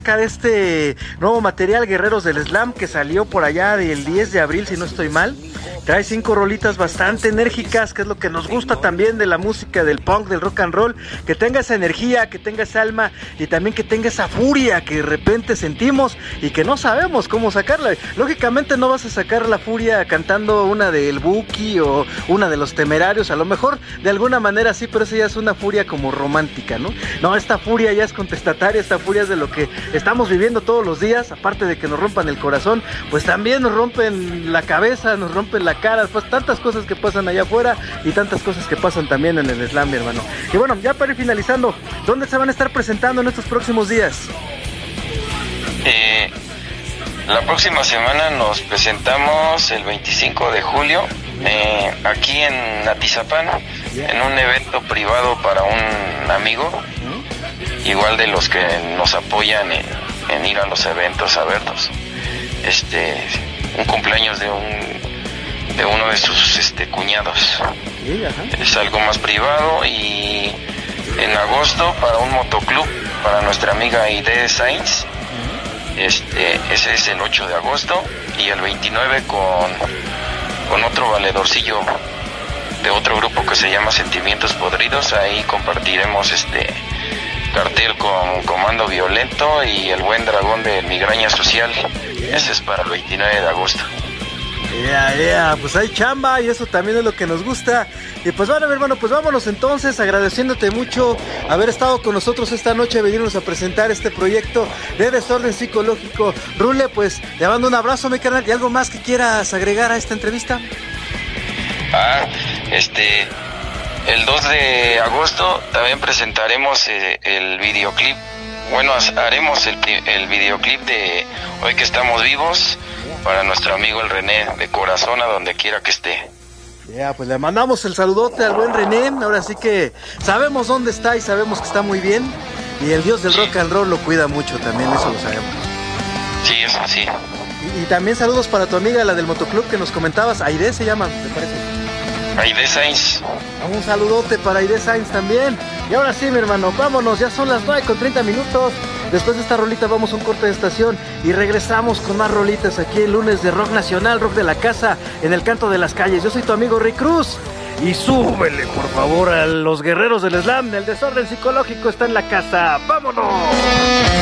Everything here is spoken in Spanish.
de este nuevo material Guerreros del Slam que salió por allá del 10 de abril, si no estoy mal. Trae 5 rolitas bastante enérgicas, que es lo que nos gusta también de la música, del punk, del rock and roll, que tenga esa energía, que tenga esa alma y también que tenga esa furia que de repente sentimos y que no sabemos cómo sacarla. Lógicamente no vas a sacar la furia cantando una del Buki o una de los Temerarios, a lo mejor de alguna manera sí, pero esa ya es una furia como romántica, ¿no? No, esta furia ya es contestataria, esta furia es de lo que estamos viviendo todos los días, aparte de que nos rompan el corazón, pues también nos rompen la cabeza, nos rompen la cara, pues tantas cosas que pasan allá afuera y tantas cosas que pasan también en el slam, mi hermano. Y bueno, ya para ir finalizando, ¿dónde se van a estar presentando en estos próximos días? La próxima semana nos presentamos el 25 de julio aquí en Atizapán, en un evento privado para un amigo, igual de los que nos apoyan en ir a los eventos a vernos. Un cumpleaños de uno de sus cuñados. Es algo más privado. Y en agosto para un motoclub para nuestra amiga Aide Sainz. Ese es el 8 de agosto. Y el 29 con otro valedorcillo de otro grupo que se llama Sentimientos Podridos. Ahí compartiremos cartel con Comando Violento y el Buen Dragón de Migraña Social. Ese es para el 29 de agosto. Pues hay chamba y eso también es lo que nos gusta. Y pues bueno, mi hermano, pues vámonos entonces, agradeciéndote mucho haber estado con nosotros esta noche, venirnos a presentar este proyecto de Desorden Psicológico. Rule, pues te mando un abrazo, mi carnal. ¿Y algo más que quieras agregar a esta entrevista? El 2 de agosto también presentaremos el videoclip. Bueno, haremos el videoclip de Hoy que estamos vivos para nuestro amigo el René, de corazón a donde quiera que esté. Pues le mandamos el saludote al buen René. Ahora sí que sabemos dónde está y sabemos que está muy bien. Y el Dios del rock and roll lo cuida mucho también, eso lo sabemos. Sí, eso sí. Y también saludos para tu amiga, la del motoclub que nos comentabas, Aide se llama, me parece. Aide Sainz. Un saludote para Aide Sainz también. Y ahora sí, mi hermano, vámonos, ya son las 9:30. Después de esta rolita vamos a un corte de estación y regresamos con más rolitas aquí el lunes de Rock Nacional, Rock de la Casa, en el canto de las calles. Yo soy tu amigo Rick Cruz y súbele por favor a los Guerreros del Slam. El Desorden Psicológico está en la casa. ¡Vámonos!